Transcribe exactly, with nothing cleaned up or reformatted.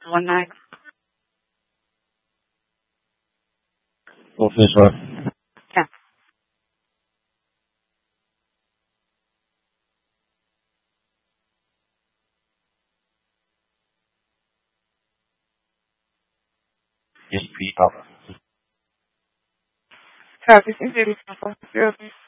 One night. Goldfish what? Yeah. Yes, please, Papa. Travis, is it looking for therapy?